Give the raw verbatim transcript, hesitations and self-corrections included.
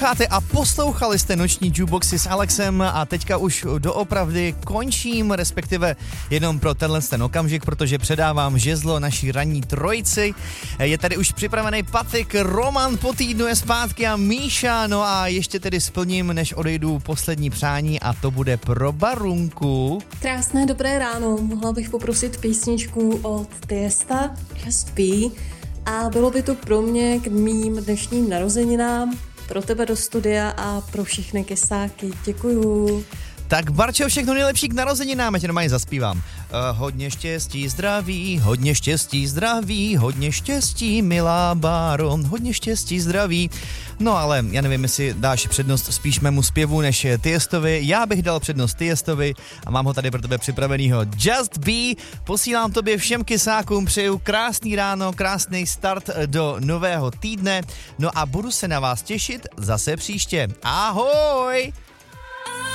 A poslouchali jste noční jukeboxy s Alexem a teďka už doopravdy končím, respektive jenom pro tenhle ten okamžik, protože předávám žezlo naší ranní trojici. Je tady už připravený Patrik, Roman po týdnu je zpátky a Míša, no a ještě tedy splním, než odejdu, poslední přání a to bude pro Barunku. Krásné dobré ráno, mohla bych poprosit písničku od Tiesta, Just Be, a bylo by to pro mě k mým dnešním narozeninám, pro tebe do studia a pro všechny kysáky. Děkuju. Tak Barčo, všechno nejlepší k narozeninám, já tě normálně zaspívám. Uh, hodně štěstí, zdraví, hodně štěstí, zdraví, hodně štěstí, milá Báro, hodně štěstí, zdraví. No ale já nevím, jestli dáš přednost spíš mému zpěvu než Tiestovi. Já bych dal přednost Tiestovi a mám ho tady pro tebe připravenýho. Just Be, posílám tobě všem kysákům, přeju krásný ráno, krásný start do nového týdne. No a budu se na vás těšit zase příště. Ahoj!